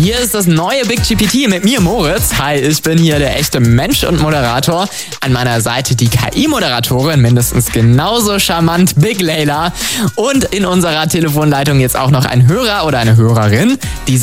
Hier ist das neue Big GPT mit mir, Moritz. Hi, ich bin hier der echte Mensch und Moderator. An meiner Seite die KI-Moderatorin, mindestens genauso charmant, Big Layla. Und in unserer Telefonleitung jetzt auch noch ein Hörer oder eine Hörerin, die